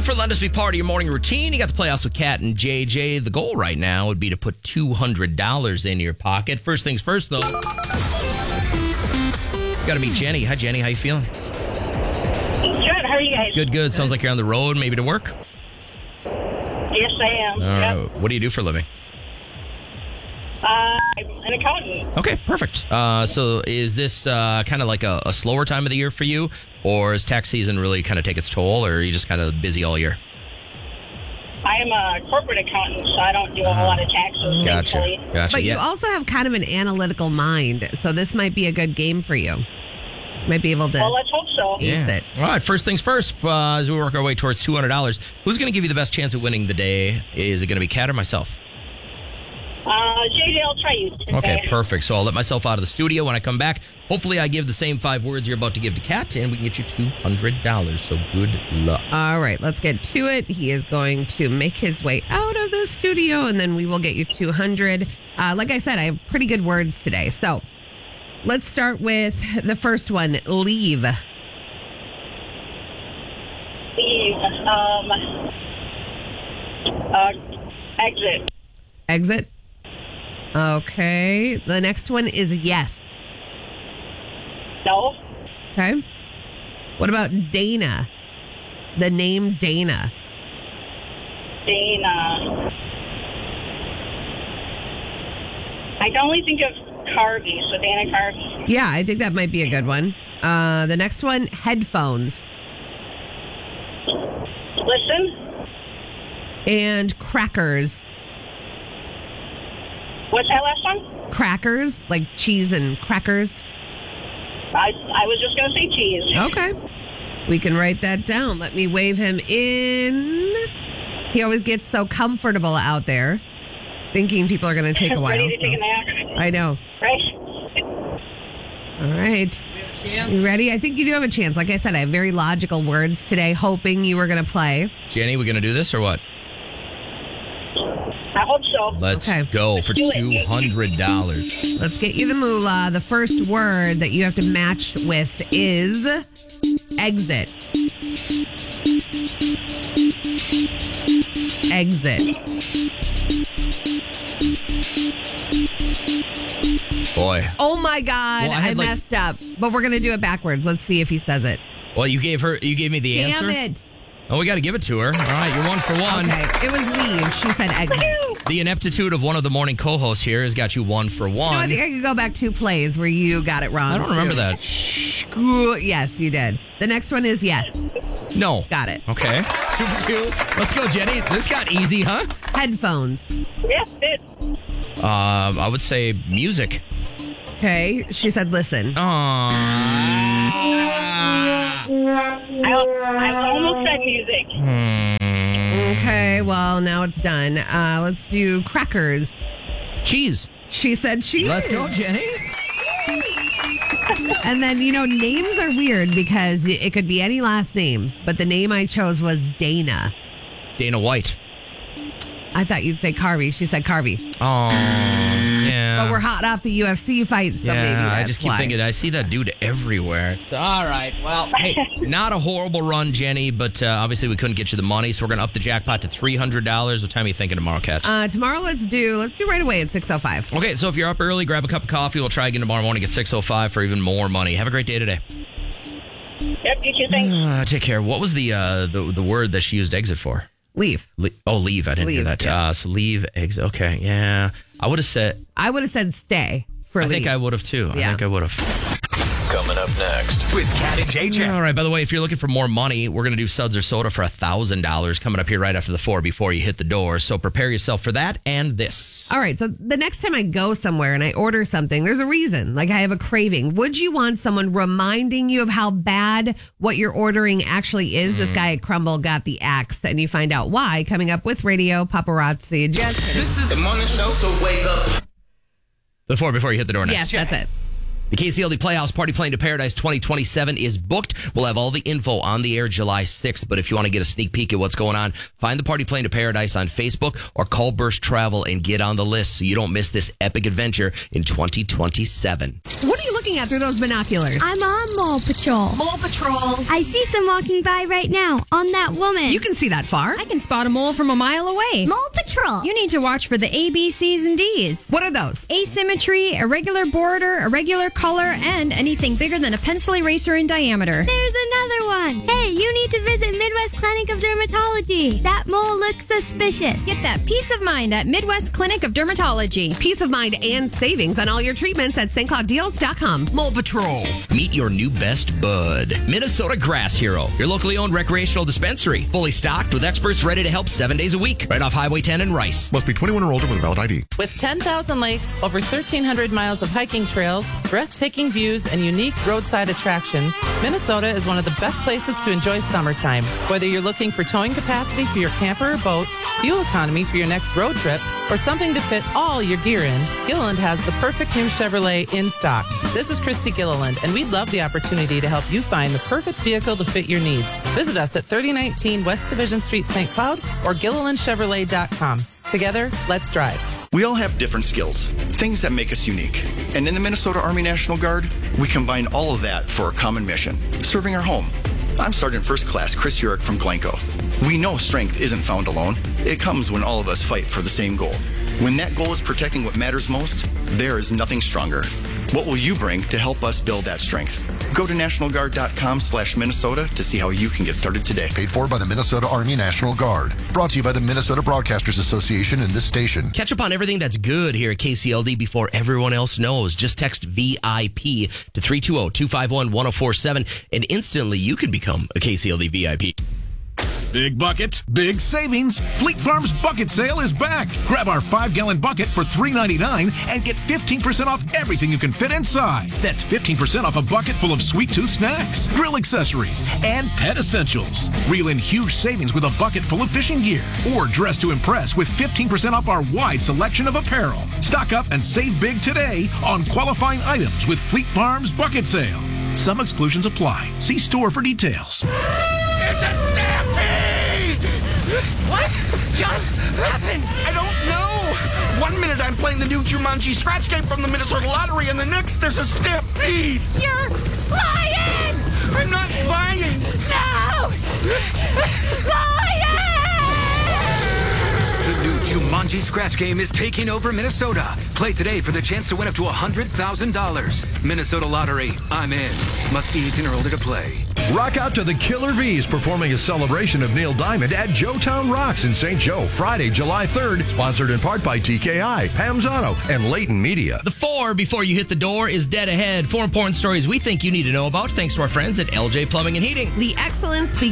for letting us be part of your morning routine. You got the playoffs with Kat and JJ. The goal right now would be to put $200 in your pocket. First things first, though. Got to meet Jenny. Hi, Jenny. How you feeling? Good. How are you guys? Good. Sounds like you're on the road, maybe to work. Yes, I am. All right. What do you do for a living? I'm an accountant. Okay, perfect. So is this kind of like a slower time of the year for you, or is tax season really kind of take its toll, or are you just kind of busy all year? I am a corporate accountant, so I don't do a whole lot of taxes. Thankfully. Gotcha. But you also have kind of an analytical mind, so this might be a good game for you. Might be able to. Well, let's hope so. Ace it. All right, first things first, as we work our way towards $200, who's going to give you the best chance of winning the day? Is it going to be Kat or myself? JJ, I'll try you today. Okay, perfect. So I'll let myself out of the studio. When I come back, hopefully I give the same 5 words you're about to give to Kat, and we can get you $200. So good luck. All right, let's get to it. He is going to make his way out of the studio, and then we will get you $200. Like I said, I have pretty good words today. So let's start with the first one, leave. Leave. Exit. Exit. Okay. The next one is yes. No. Okay. What about Dana? The name Dana. Dana. I can only think of Carvey, so Dana Carvey. Yeah, I think that might be a good one. The next one, headphones. Listen. And crackers. What's that last one? Crackers, like cheese and crackers. I was just going to say cheese. Okay. We can write that down. Let me wave him in. He always gets so comfortable out there, thinking people are going to take a while. Ready to take a nap. I know. Right. All right. You ready? I think you do have a chance. Like I said, I have very logical words today, hoping you were going to play. Jenny, we going to do this or what? I hope so. Let's go for $200. Let's get you the moolah. The first word that you have to match with is exit. Exit. Boy. Oh my God, Well, I messed up. But we're going to do it backwards. Let's see if he says it. Well, you gave me the answer. Damn it. Oh, we got to give it to her. All right, you're 1 for 1. Okay, it was leave. She said exit. The ineptitude of one of the morning co-hosts here has got you 1 for 1. No, I think I could go back 2 plays where you got it wrong. I don't remember that. Yes, you did. The next one is yes. No. Got it. Okay. 2 for 2. Let's go, Jenny. This got easy, huh? Headphones. Yes, it. I would say music. Okay. She said listen. I almost said music. Okay, well, now it's done. Let's do crackers. Cheese. She said cheese. Let's go, Jenny. And then, names are weird because it could be any last name, but the name I chose was Dana. Dana White. I thought you'd say Carvey. She said Carvey. Oh, yeah. But we're hot off the UFC fight, so maybe that's I just keep thinking, I see that dude everywhere. So, all right. Well, hey, not a horrible run, Jenny, but obviously we couldn't get you the money, so we're going to up the jackpot to $300. What time are you thinking tomorrow, Kat? Tomorrow, let's do right away at 6:05. Okay, so if you're up early, grab a cup of coffee. We'll try again tomorrow morning at 6:05 for even more money. Have a great day today. Yep, you too. Thanks. Take care. What was the word that she used exit for? Leave. Leave. I didn't hear that. Yeah. So leave, exit. Okay, yeah. I would have said stay for leave. I think I would have too. Yeah. I think I would have. Coming up next with Kat and JJ. All right, by the way, if you're looking for more money, we're going to do Suds or Soda for $1,000 coming up here right after the 4 before you hit the door. So prepare yourself for that and this. All right, so the next time I go somewhere and I order something, there's a reason. Like I have a craving. Would you want someone reminding you of how bad what you're ordering actually is? This guy at Crumble got the axe, and you find out why coming up with Radio Paparazzi. Just This is the morning show, so wake up. The 4 before you hit the door next. yes, that's it. The KCLD Playhouse Party Plane to Paradise 2027 is booked. We'll have all the info on the air July 6th. But if you want to get a sneak peek at what's going on, find the Party Plane to Paradise on Facebook or call Burst Travel and get on the list so you don't miss this epic adventure in 2027. What are you looking at through those binoculars? I'm on Mole Patrol. Mole Patrol. I see some walking by right now on that woman. You can see that far. I can spot a mole from a mile away. Mole Patrol. You need to watch for the A, B, C's, and D's. What are those? Asymmetry, irregular border, irregular color, and anything bigger than a pencil eraser in diameter. There's another one. Hey, you need to visit Midwest Clinic of Dermatology. That mole looks suspicious. Get that peace of mind at Midwest Clinic of Dermatology. Peace of mind and savings on all your treatments at stclaudedeals.com. Mole Patrol. Meet your new best bud, Minnesota Grass Hero, your locally owned recreational dispensary. Fully stocked with experts ready to help 7 days a week. Right off Highway 10 in Rice. Must be 21 or older with a valid ID. With 10,000 lakes, over 1,300 miles of hiking trails, breathtaking views, and unique roadside attractions, Minnesota is one of the best places to enjoy summertime. Whether you're looking for towing capacity for your camper or boat, fuel economy for your next road trip, or something to fit all your gear in, Gilliland has the perfect new Chevrolet in stock. This is Christy Gilliland, and we'd love the opportunity to help you find the perfect vehicle to fit your needs. Visit us at 3019 West Division Street, St. Cloud, or GillilandChevrolet.com. Together, let's drive. We all have different skills, things that make us unique. And in the Minnesota Army National Guard, we combine all of that for a common mission, serving our home. I'm Sergeant First Class Chris Urich from Glencoe. We know strength isn't found alone. It comes when all of us fight for the same goal. When that goal is protecting what matters most, there is nothing stronger. What will you bring to help us build that strength? Go to nationalguard.com/Minnesota to see how you can get started today. Paid for by the Minnesota Army National Guard. Brought to you by the Minnesota Broadcasters Association and this station. Catch up on everything that's good here at KCLD before everyone else knows. Just text VIP to 320-251-1047 and instantly you can become a KCLD VIP. Big bucket, big savings. Fleet Farm's bucket sale is back. Grab our 5-gallon bucket for $3.99 and get 15% off everything you can fit inside. That's 15% off a bucket full of sweet tooth snacks, grill accessories, and pet essentials. Reel in huge savings with a bucket full of fishing gear. Or dress to impress with 15% off our wide selection of apparel. Stock up and save big today on qualifying items with Fleet Farm's bucket sale. Some exclusions apply. See store for details. It's a stampede! What just happened? I don't know. 1 minute I'm playing the new Jumanji Scratch Game from the Minnesota Lottery, and the next there's a stampede. You're lying! I'm not lying. No! Lying! The new Jumanji Scratch Game is taking over Minnesota. Play today for the chance to win up to $100,000. Minnesota Lottery. I'm in. Must be 18 or older to play. Rock out to the Killer V's performing a celebration of Neil Diamond at Joetown Rocks in St. Joe, Friday, July 3rd. Sponsored in part by TKI, Hamzano, and Leighton Media. The 4 before you hit the door is dead ahead. 4 important stories we think you need to know about thanks to our friends at LJ Plumbing and Heating. The excellence